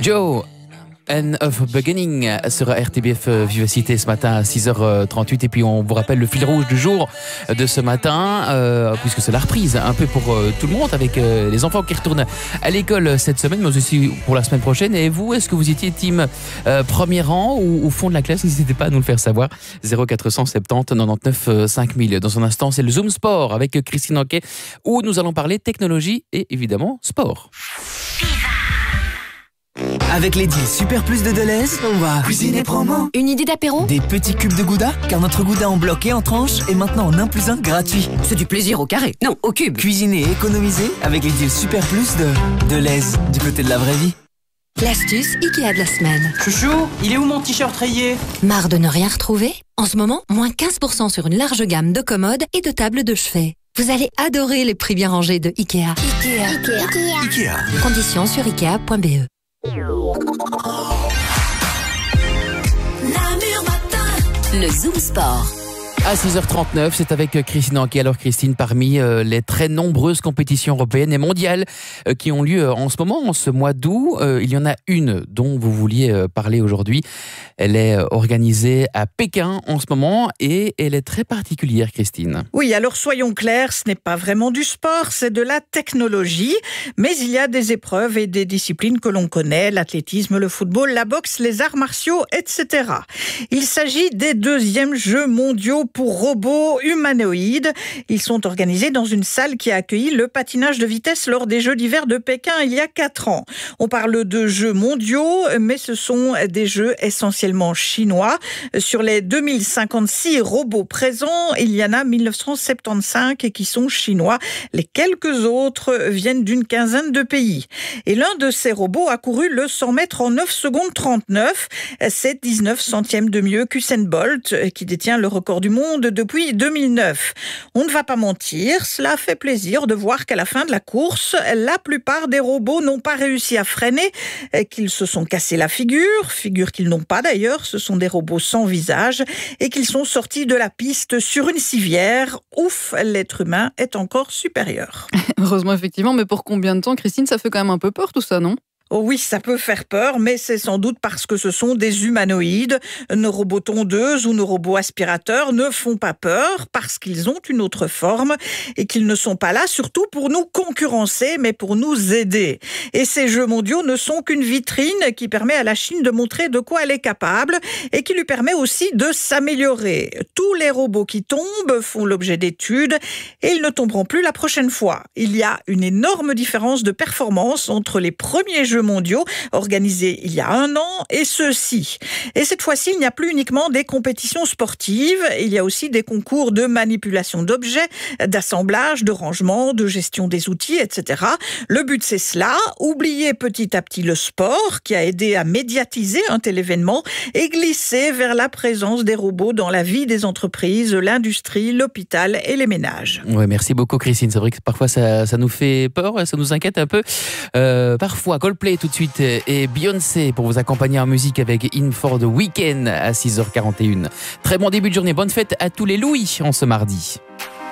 Joe End of Beginning sur RTBF Vivacité ce matin à 6h38. Et puis on vous rappelle le fil rouge du jour de ce matin, puisque c'est la reprise un peu pour tout le monde, avec les enfants qui retournent à l'école cette semaine, mais aussi pour la semaine prochaine. Et vous, est-ce que vous étiez team premier rang ou au fond de la classe? N'hésitez pas à nous le faire savoir. 0470 99 5000. Dans un instant, c'est le Zoom Sport avec Christine Anquet, où nous allons parler technologie et évidemment sport. Avec les deals Super Plus de Deleuze, on va cuisiner promo. Une idée d'apéro? Des petits cubes de gouda, car notre gouda en bloc et en tranche est maintenant en 1 + 1 gratuit. C'est du plaisir au carré, non, au cube. Cuisiner et économiser avec les deals Super Plus de Deleuze, du côté de la vraie vie. L'astuce Ikea de la semaine. Chouchou, il est où mon t-shirt rayé? Marre de ne rien retrouver? En ce moment, moins 15% sur une large gamme de commodes et de tables de chevet. Vous allez adorer les prix bien rangés de Ikea. Ikea. Conditions sur ikea.be. Le Zoom Sport. À 6h39, c'est avec Christine Anquet. Alors Christine, parmi les très nombreuses compétitions européennes et mondiales qui ont lieu en ce moment, en ce mois d'août, il y en a une dont vous vouliez parler aujourd'hui. Elle est organisée à Pékin en ce moment et elle est très particulière, Christine. Oui, alors soyons clairs, ce n'est pas vraiment du sport, c'est de la technologie. Mais il y a des épreuves et des disciplines que l'on connaît, l'athlétisme, le football, la boxe, les arts martiaux, etc. Il s'agit des 2e Jeux mondiaux pour robots humanoïdes. Ils sont organisés dans une salle qui a accueilli le patinage de vitesse lors des Jeux d'hiver de Pékin il y a 4 ans. On parle de Jeux mondiaux, mais ce sont des jeux essentiellement chinois. Sur les 2056 robots présents, il y en a 1975 qui sont chinois. Les quelques autres viennent d'une quinzaine de pays. Et l'un de ces robots a couru le 100 mètres en 9 secondes 39. C'est 19 centièmes de mieux qu'Usain Bolt, qui détient le record du monde depuis 2009. On ne va pas mentir, cela fait plaisir de voir qu'à la fin de la course, la plupart des robots n'ont pas réussi à freiner, qu'ils se sont cassés la figure qu'ils n'ont pas d'ailleurs, ce sont des robots sans visage, et qu'ils sont sortis de la piste sur une civière. Ouf, l'être humain est encore supérieur. Heureusement, effectivement, mais pour combien de temps, Christine? Ça fait quand même un peu peur tout ça, non? Oh oui, ça peut faire peur, mais c'est sans doute parce que ce sont des humanoïdes. Nos robots tondeuses ou nos robots aspirateurs ne font pas peur parce qu'ils ont une autre forme et qu'ils ne sont pas là surtout pour nous concurrencer, mais pour nous aider. Et ces Jeux mondiaux ne sont qu'une vitrine qui permet à la Chine de montrer de quoi elle est capable et qui lui permet aussi de s'améliorer. Tous les robots qui tombent font l'objet d'études et ils ne tomberont plus la prochaine fois. Il y a une énorme différence de performance entre les premiers Jeux mondiaux organisés il y a 1 an et ceux-ci. Et cette fois-ci, il n'y a plus uniquement des compétitions sportives, il y a aussi des concours de manipulation d'objets, d'assemblage, de rangement, de gestion des outils, etc. Le but, c'est cela, oublier petit à petit le sport qui a aidé à médiatiser un tel événement et glisser vers la présence des robots dans la vie des entreprises, l'industrie, l'hôpital et les ménages. Ouais, merci beaucoup Christine. C'est vrai que parfois ça nous fait peur, ça nous inquiète un peu. Parfois, Coldplay tout de suite et Beyoncé pour vous accompagner en musique avec In for the Weekend à 6h41. Très bon début de journée, bonne fête à tous les Louis en ce mardi.